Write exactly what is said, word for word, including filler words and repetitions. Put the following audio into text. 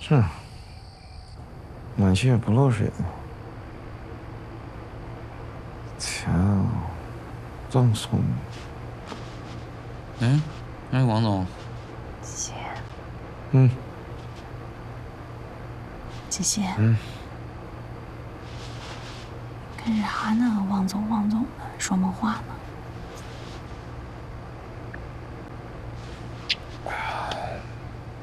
哼，暖气也不漏水呢。强，赠送。 哎，哎，王总。 姐。 嗯。 姐姐。 嗯。 干啥呢？王总，王总的，说梦话呢。